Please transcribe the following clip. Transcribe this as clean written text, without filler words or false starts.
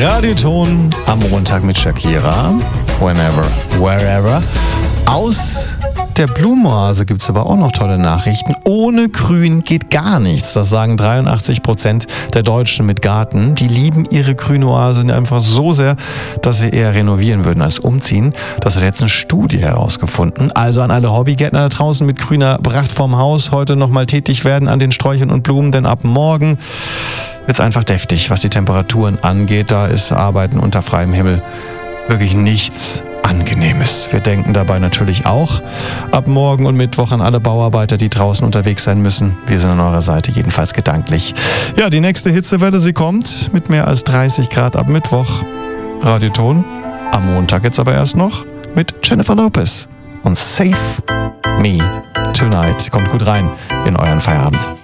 Radioton am Montag mit Shakira. Whenever, wherever. Aus der Blumenoase gibt es aber auch noch tolle Nachrichten. Ohne Grün geht gar nichts. Das sagen 83% der Deutschen mit Garten. Die lieben ihre Grünoase einfach so sehr, dass sie eher renovieren würden als umziehen. Das hat jetzt eine Studie herausgefunden. Also an alle Hobbygärtner da draußen mit grüner Pracht vorm Haus heute nochmal tätig werden an den Sträuchern und Blumen, denn ab morgen wird es einfach deftig, was die Temperaturen angeht. Da ist Arbeiten unter freiem Himmel wirklich nichts Angenehmes. Wir denken dabei natürlich auch ab morgen und Mittwoch an alle Bauarbeiter, die draußen unterwegs sein müssen. Wir sind an eurer Seite, jedenfalls gedanklich. Ja, die nächste Hitzewelle, sie kommt mit mehr als 30 Grad ab Mittwoch. Radioton am Montag jetzt aber erst noch mit Jennifer Lopez und Save Me Tonight. Kommt gut rein in euren Feierabend.